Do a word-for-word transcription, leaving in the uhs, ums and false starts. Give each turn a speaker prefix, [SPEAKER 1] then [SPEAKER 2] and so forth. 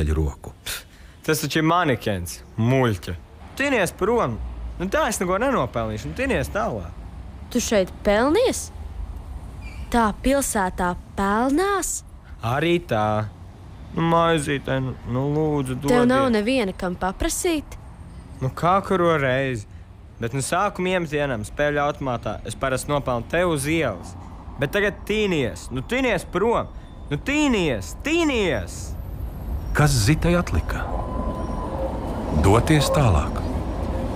[SPEAKER 1] paceļ roku.
[SPEAKER 2] Tas taču ir manikens, muļķa. Tinies prom. Nu tā es neko nenopelnīšu, nu tinies tālāk.
[SPEAKER 3] Tu šeit pelnies? Tā pilsētā pelnās?
[SPEAKER 2] Arī tā. Nu, maizītē, nu, nu lūdzu, dodiet.
[SPEAKER 3] Tev nav neviena, kam paprasīt?
[SPEAKER 2] Nu, kā kuru reizi. Bet nu sākuma iemetienam spēļu automātā es parasti nopelnu tev uz ielas. Bet tagad tīnies, nu tīnies prom. Nu tīnies, tīnies!
[SPEAKER 1] Kas Zitai atlika? Doties tālāk.